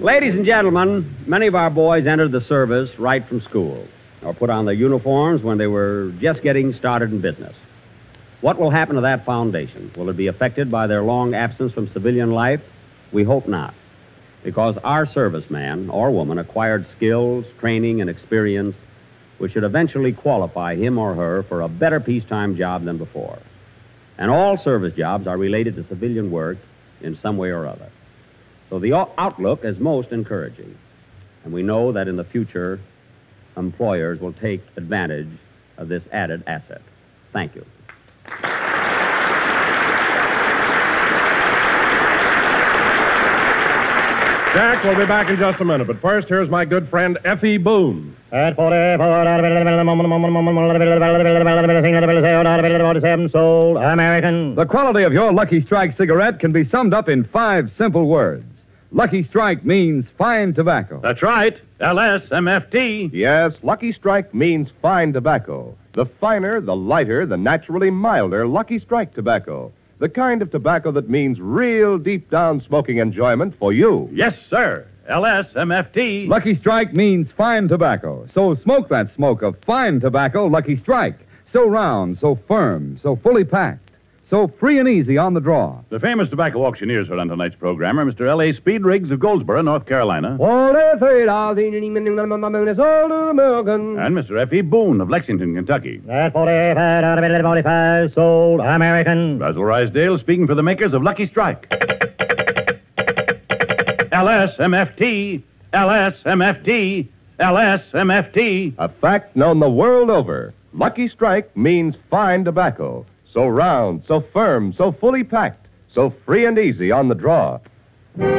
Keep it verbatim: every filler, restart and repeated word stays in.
Ladies and gentlemen, many of our boys entered the service right from school or put on their uniforms when they were just getting started in business. What will happen to that foundation? Will it be affected by their long absence from civilian life? We hope not, because our serviceman or woman acquired skills, training, and experience which should eventually qualify him or her for a better peacetime job than before. And all service jobs are related to civilian work in some way or other. So the outlook is most encouraging. And we know that in the future, employers will take advantage of this added asset. Thank you. Jack, we'll be back in just a minute, but first, here's my good friend Effie Boone. At forty-seven sold American. The quality of your Lucky Strike cigarette can be summed up in five simple words. Lucky Strike means fine tobacco. That's right. L S M F T. Yes, Lucky Strike means fine tobacco. The finer, the lighter, the naturally milder Lucky Strike tobacco. The kind of tobacco that means real deep-down smoking enjoyment for you. Yes, sir. L S M F T. Lucky Strike means fine tobacco. So smoke that smoke of fine tobacco, Lucky Strike. So round, so firm, so fully packed. So free and easy on the draw. The famous tobacco auctioneers are on tonight's program are Mister L A. Speed Riggs of Goldsboro, North Carolina. forty-three dollars sold American. And Mister F E. Boone of Lexington, Kentucky. At forty-five, forty-five sold American. Basil Rysdale speaking for the makers of Lucky Strike. L S M F T. L S M F T. L S M F T. A fact known the world over. Lucky Strike means fine tobacco. So round, so firm, so fully packed, so free and easy on the draw.